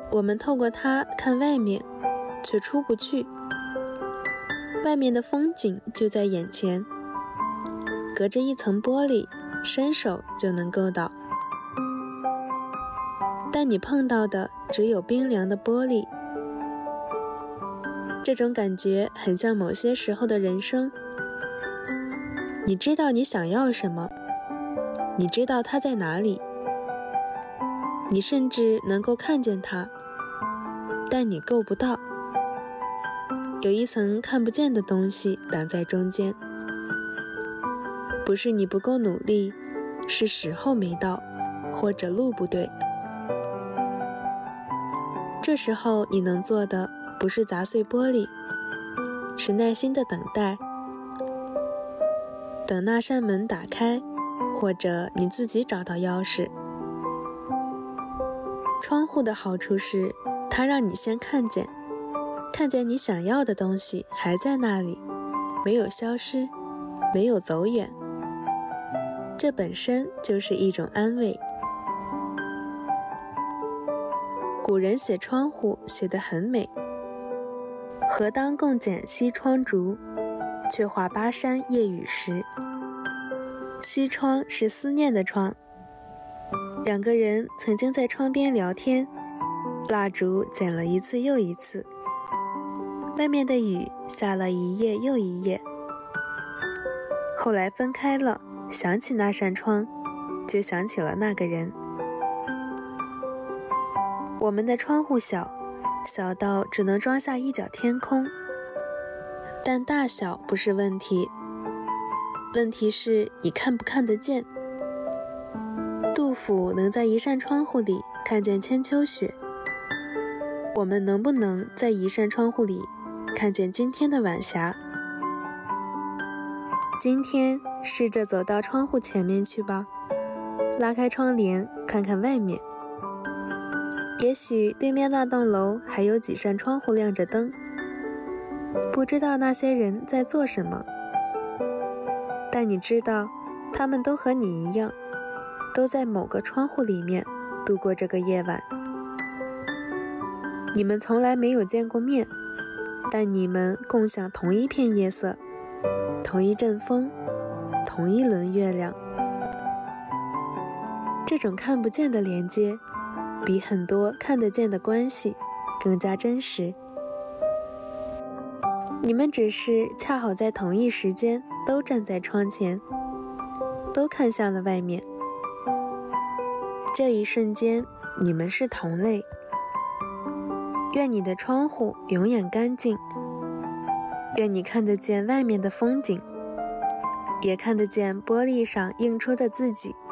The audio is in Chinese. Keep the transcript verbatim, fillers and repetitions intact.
我们透过它看外面，却出不去。外面的风景就在眼前，隔着一层玻璃，伸手就能够到。但你碰到的只有冰凉的玻璃。这种感觉很像某些时候的人生。你知道你想要什么，你知道它在哪里，你甚至能够看见它，但你够不到。有一层看不见的东西挡在中间。不是你不够努力，是时候没到，或者路不对。这时候你能做的不是砸碎玻璃，是耐心的等待，等那扇门打开，或者你自己找到钥匙。窗户的好处是，它让你先看见，看见你想要的东西还在那里，没有消失，没有走远。这本身就是一种安慰。古人写窗户写得很美，何当共剪西窗烛，却话巴山夜雨时。西窗是思念的窗，两个人曾经在窗边聊天，蜡烛剪了一次又一次，外面的雨下了一夜又一夜。后来分开了，想起那扇窗，就想起了那个人。我们的窗户小，小到只能装下一角天空，但大小不是问题，问题是你看不看得见。杜甫能在一扇窗户里看见千秋雪，我们能不能在一扇窗户里看见今天的晚霞？今天试着走到窗户前面去吧，拉开窗帘看看外面。也许对面那栋楼还有几扇窗户亮着灯，不知道那些人在做什么，但你知道他们都和你一样，都在某个窗户里面度过这个夜晚。你们从来没有见过面，但你们共享同一片夜色，同一阵风，同一轮月亮。这种看不见的连接比很多看得见的关系更加真实。你们只是恰好在同一时间都站在窗前，都看向了外面。这一瞬间，你们是同类。愿你的窗户永远干净，愿你看得见外面的风景，也看得见玻璃上映出的自己。